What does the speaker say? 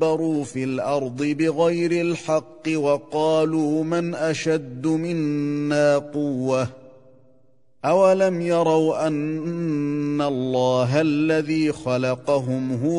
اسْتَكْبَرُوا فِي الْأَرْضِ بِغَيْرِ الْحَقِّ وَقَالُوا مَنْ أَشَدُّ مِنَّا قُوَّةً أَوَلَمْ يَرَوْا أَنَّ اللَّهَ الَّذِي خَلَقَهُمْ هُوَ